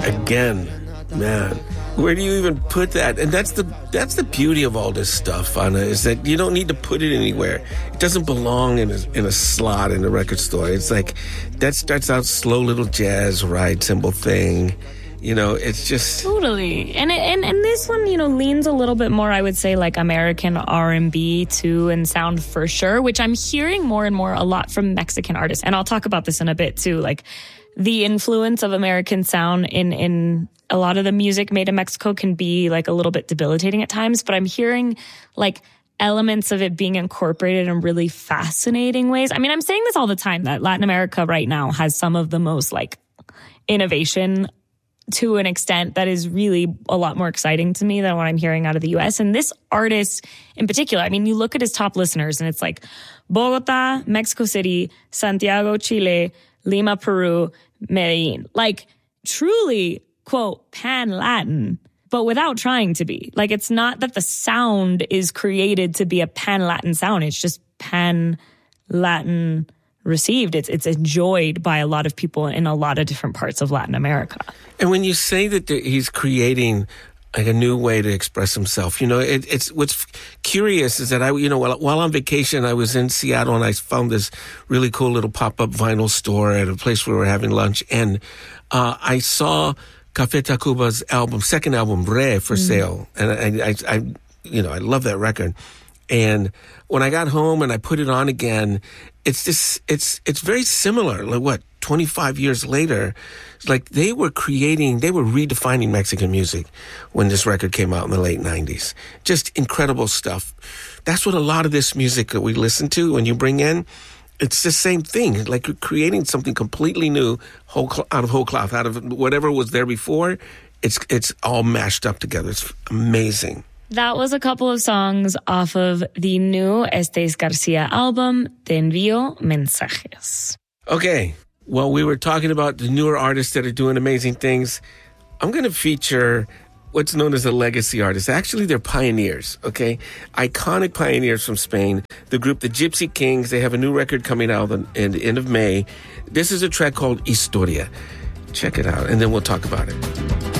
again, man. Where do you even put that? And that's the beauty of all this stuff, Anna, is that you don't need to put it anywhere. It doesn't belong in a slot in a record store. It's like, that starts out slow little jazz ride cymbal thing. You know, it's just... Totally. And this one, you know, leans a little bit more, I would say, like American R&B too, and sound for sure, which I'm hearing more and more a lot from Mexican artists. And I'll talk about this in a bit too, like the influence of American sound in a lot of the music made in Mexico can be like a little bit debilitating at times, but I'm hearing like elements of it being incorporated in really fascinating ways. I mean, I'm saying this all the time, that Latin America right now has some of the most like innovation to an extent that is really a lot more exciting to me than what I'm hearing out of the US. And this artist in particular, I mean, you look at his top listeners and it's like Bogota, Mexico City, Santiago, Chile, Lima, Peru, Medellin. Like truly, quote, pan-Latin, but without trying to be. Like, it's not that the sound is created to be a pan-Latin sound. It's just pan-Latin received. It's enjoyed by a lot of people in a lot of different parts of Latin America. And when you say that he's creating like a new way to express himself, you know, it's what's curious is that while on vacation, I was in Seattle and I found this really cool little pop-up vinyl store at a place where we were having lunch, and I saw Café Tacuba's second album, Re, for sale. And I love that record. And when I got home and I put it on again, it's very similar. Like 25 years later, it's like they were redefining Mexican music when this record came out in the late 90s. Just incredible stuff. That's what a lot of this music that we listen to when you bring in, it's the same thing. Like you're creating something completely new, out of whole cloth, out of whatever was there before. It's all mashed up together. It's amazing. That was a couple of songs off of the new Estes Garcia album, Te Envío Mensajes. Okay, well, we were talking about the newer artists that are doing amazing things. I'm going to feature what's known as a legacy artist. Actually, they're pioneers, okay? Iconic pioneers from Spain. The group The Gypsy Kings, they have a new record coming out in the end of May. This is a track called Historia. Check it out, and then we'll talk about it.